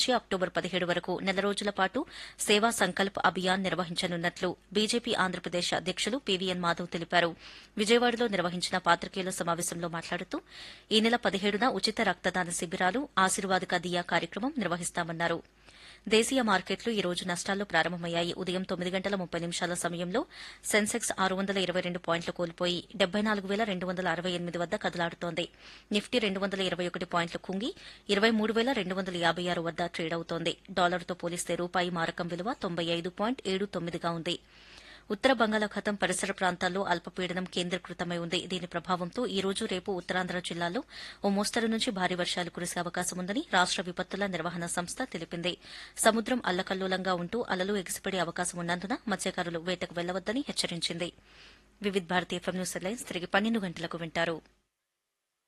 నుంచి అక్టోబర్ 17 వరకు నెల రోజుల పాటు సేవా సంకల్ప్ అభియాన్ నిర్వహించనున్నట్లు బీజేపీ ఆంధ్రప్రదేశ్ అధ్యకులు పీవీఎన్ మాధవ్ తెలిపారు. విజయవాడలో నిర్వహించిన పాత్రికేయుల సమావేశంలో మాట్లాడుతూ ఈ నెల 17న ఉచిత రక్తదాన శిబిరాలు, ఆశీర్వాద్ కా దియా కార్యక్రమం నిర్వహిస్తామన్నారు. దేశీయ మార్కెట్లు ఈ రోజు నష్టాల్లో ప్రారంభమయ్యాయి. ఉదయం 9 గంటల 30 నిమిషాల సమయంలో సెన్సెక్స్ 622 పాయింట్లు కోల్పోయి 74,268 వద్ద కదలాడుతోంది. నిఫ్టీ 221 పాయింట్లు కుంగి 23,256 వద్ద ట్రేడ్ అవుతోంది. డాలర్తో పోలిస్తే రూపాయి మారకం విలువ 95.79గా ఉంది. ఉత్తర బంగాళాఖాతం పరిసర ప్రాంతాల్లో అల్పపీడనం కేంద్రీకృతమై ఉంది. దీని ప్రభావంతో ఈ రోజు రేపు ఉత్తరాంధ్ర జిల్లాల్లో ఓ మోస్తరు నుంచి భారీ వర్షాలు కురిసే అవకాశం ఉందని రాష్ట విపత్తుల నిర్వహణ సంస్థ తెలిపింది. సముద్రం అల్లకల్లోలంగా ఉంటూ అలలు ఎగిసిపడే అవకాశం ఉన్నందున మత్స్యకారులు వేటకు వెళ్లవద్దని హెచ్చరించింది. Vividh Bharati FM news headlines తిరిగి 12 గంటలకు వింటారు.